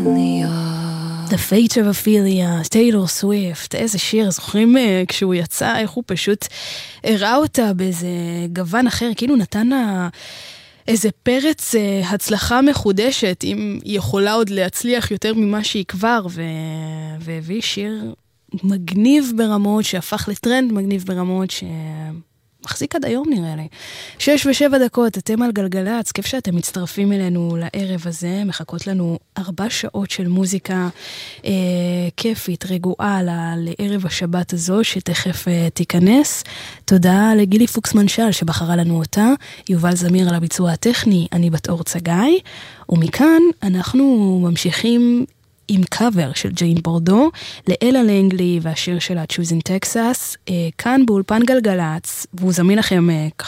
The Fate of Ophelia, טיילור סוויפט, איזה שיר, זוכרים כשהוא יצא, איך הוא פשוט הראה אותה באיזה גוון אחר, כאילו נתן לה איזה פרץ הצלחה מחודשת, אם היא יכולה עוד להצליח יותר ממה שהיא כבר, והביא שיר מגניב ברמות, שהפך לטרנד מגניב ברמות, מחזיק עד היום נראה לי. 6:07, אתם על גלגלץ, כיף שאתם מצטרפים אלינו לערב הזה, מחכות לנו 4 שעות של מוזיקה כיפית, רגועה לערב השבת הזו, שתכף תיכנס. תודה לגילי פוקסמן של שבחרה לנו אותה, יובל זמיר על הביצוע הטכני, אני בת אור צגאי, ומכאן אנחנו ממשיכים עם קאבר של ג'יין בורדו, לאלה לנגלי והשיר שלה Choosing Texas, כאן באולפן גלגלץ, והוא זמין לכם